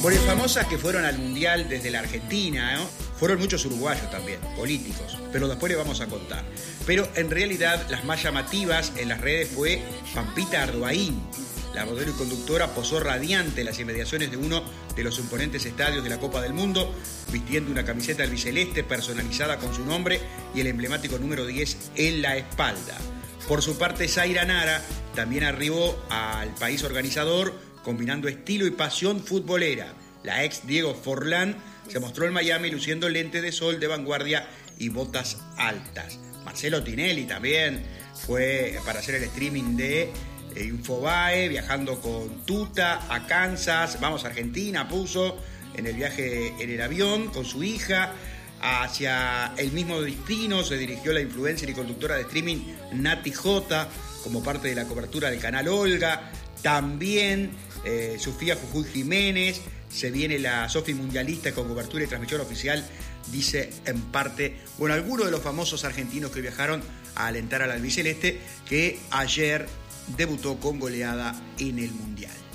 Bueno, y famosas que fueron al Mundial desde la Argentina, ¿no? Fueron muchos uruguayos también, políticos, pero después les vamos a contar. Pero en realidad las más llamativas en las redes fue Pampita Arduaín. La modelo y conductora posó radiante en las inmediaciones de uno de los imponentes estadios de la Copa del Mundo, vistiendo una camiseta albiceleste personalizada con su nombre y el emblemático número 10 en la espalda. Por su parte, Zaira Nara también arribó al país organizador, combinando estilo y pasión futbolera. La ex Diego Forlán se mostró en Miami luciendo lentes de sol de vanguardia y botas altas. Marcelo Tinelli también fue para hacer el streaming de Infobae, viajando con Tuta a Kansas, vamos a Argentina, puso en el viaje en el avión con su hija. Hacia el mismo destino se dirigió la influencer y conductora de streaming Nati J como parte de la cobertura del canal Olga. También Sofía Jujuy Jiménez, se viene la Sofi Mundialista con cobertura y transmisión oficial, dice en parte, bueno, algunos de los famosos argentinos que viajaron a alentar al albiceleste, que ayer debutó con goleada en el Mundial.